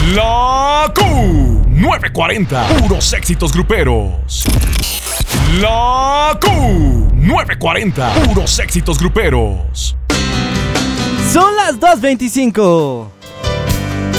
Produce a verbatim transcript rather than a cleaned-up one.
La Q novecientos cuarenta, puros éxitos gruperos. La Q novecientos cuarenta, puros éxitos gruperos. Son las dos veinticinco.